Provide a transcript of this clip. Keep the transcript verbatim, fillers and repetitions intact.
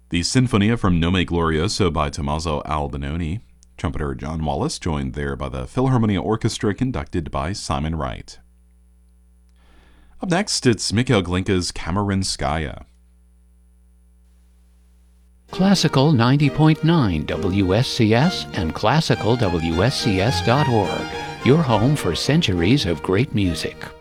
The Sinfonia from Nome Glorioso by Tommaso Albinoni. Trumpeter John Wallace, joined there by the Philharmonia Orchestra conducted by Simon Wright. Up next, it's Mikhail Glinka's Kameranskaya. Classical ninety point nine W S C S and classical W S C S dot org, your home for centuries of great music.